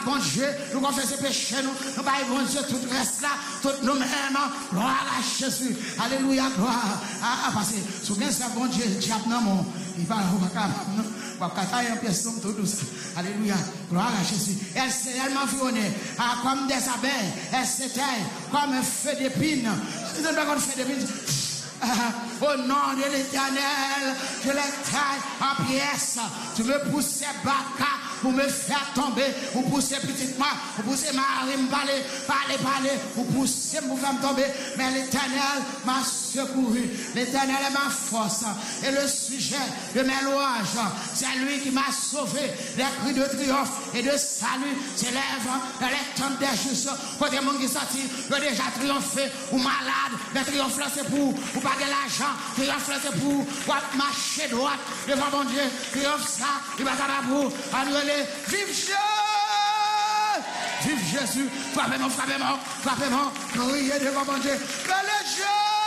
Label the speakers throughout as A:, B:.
A: bon Dieu, nous confessons péché, nous baillons bon Dieu, tout le reste là, tout nous-mêmes, gloire à Jésus, alléluia, gloire, parce que, souviens-toi, bon Dieu, diable, non, il va, en personne, tout douce, alléluia, gloire à Jésus, elle m'environnait, comme des abeilles, elle s'éteint, comme un feu d'épines, c'est un peu feu d'épines. Au nom de l'Éternel, je les taille en pièces. Tu me pousses baka pour me faire tomber. Vous poussez petite moi, vous poussez Marie me parler, vous poussez me faire tomber. Mais l'Éternel m'a secouru. L'Éternel est ma force. Et le sujet de mes louanges, c'est lui qui m'a sauvé. Les cris de triomphe et de salut s'élèvent dans les tentes des justes. Côté monde qui sortit, il a déjà triomphé. Ou malade, le triomphe là c'est pour pas de l'argent, triomphe c'est pour marcher droit devant mon Dieu. Triomphe ça, il va t'avoir pour annuler. Vive Dieu! Vive Jésus! Frappez-moi, criez devant mon Dieu. Allez Dieu!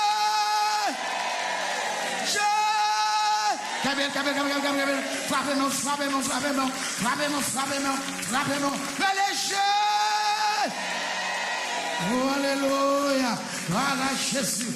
A: Frappez-moi. Allez Dieu! Oh, alléluia. Gloire à Jésus.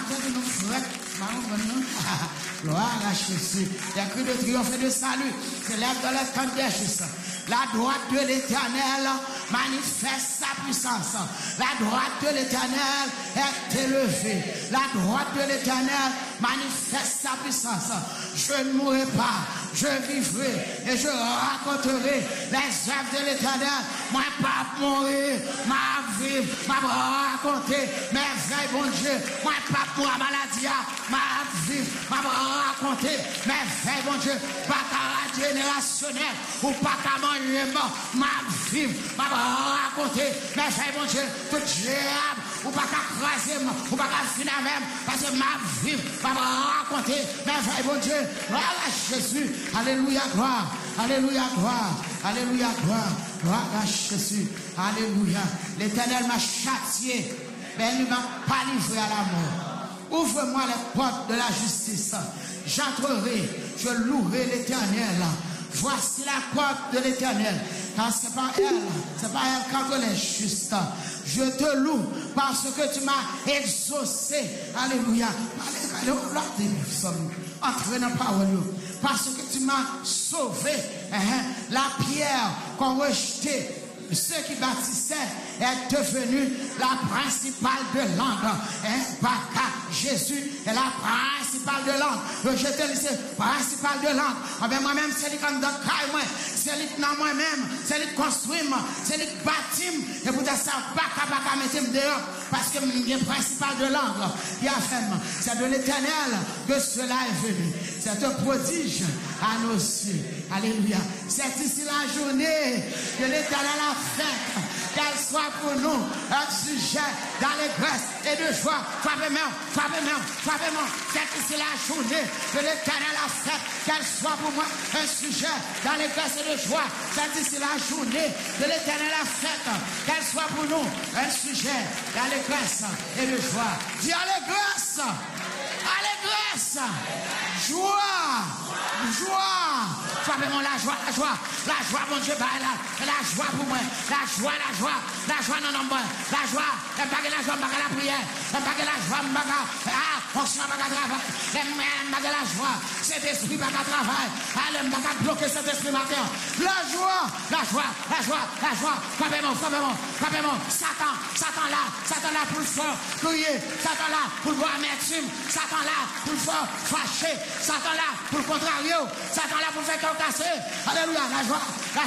A: Gloire à Jésus. Les cris de triomphe et de salut s'élèvent dans les tentes des justes. La droite de l'Éternel manifeste sa puissance. La droite de l'Éternel est élevée. La droite de l'Éternel manifeste sa puissance. Je ne mourrai pas, je vivrai et je raconterai les œuvres de l'Éternel. Moi, pas mourir, ma vivre, ma raconter mes veilles, bon Dieu. Moi, pas pour la maladie, ma vivre, ma raconter mes veilles, bon Dieu. Pas qu'à générationnel ou pas qu'à manger, ma vivre, ma raconter mes veilles, bon Dieu. Tout diable, ou pas qu'à craser, ou pas qu'à finir même, parce que ma vivre, ma raconter mes veilles, bon Dieu. Gloire à Jésus. Alléluia, gloire. Alléluia, gloire. Alléluia, gloire. Gloire à Jésus. Alléluia. L'Éternel m'a châtié, mais il ne m'a pas livré à la mort. Ouvre-moi les portes de la justice. J'entrerai, je louerai l'Éternel. Voici la porte de l'Éternel. Car c'est pas elle quand elle est juste. Je te loue parce que tu m'as exaucé. Alléluia. Entrez dans la parole. Parce que tu m'as sauvé. La pierre qu'on rejetait, ceux qui bâtissaient, est devenue la principale de langue. Jésus est la principale de langue. Je te dis, principale de langue. Avec moi-même, c'est lui qui dans moi, c'est lui qui dans moi-même, c'est lui qui construit, c'est lui qui bâtit. Et pour ça, pas mettre dehors, parce que le principal de langue qui a fait, c'est de l'Éternel que cela est venu. C'est un prodige à nos yeux. Alléluia. C'est ici la journée que l'Éternel a fait. Qu'elle soit pour nous un sujet d'allégresse et de joie. Frappez-moi. C'est ici la journée que l'Éternel a fait. Qu'elle soit pour moi un sujet d'allégresse et de joie. C'est ici la journée que l'Éternel a fait. Qu'elle soit pour nous un sujet d'allégresse et de joie. Dis allégresse. Allégresse. Joie. Frappez-moi la joie, mon Dieu, la joie pour moi, la joie non, la joie, la joie, la prière, la joie, on se travail, la joie, cet esprit va travail, allez, on bloquer cet esprit matin, la joie, frappez-moi, Satan là pour le fort, crier, Satan là pour le boire amertume, Satan là pour le fort, fâché, Satan là pour le contrario, Satan là pour faire casser. Alléluia, la joie,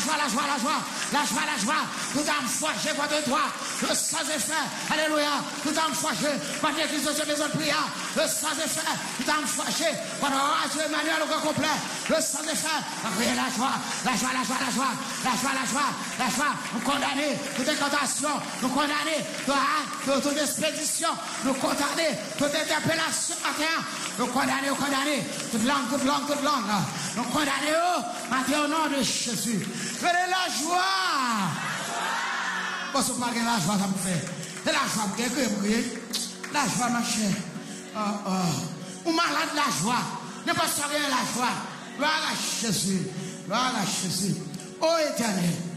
A: tout en fâché contre toi, le sans effet, alléluia, tout en fâché, contre l'église de Dieu, maison de prière, le sans effet, tout en fâché, contre Dieu, Emmanuel au complet, le sans effet, la joie, nous condamner toute incantation, nous condamner toute expédition, nous condamner toute interpellation, nous condamner toute langue, nous condamner maintenant au nom de Jésus. Venez la joie. Parce que pas la joie, ça me fait. C'est la joie, la joie, ma chère. Ou malade la joie. Ne pas rien la joie. Gloire à Jésus. Oh Éternel.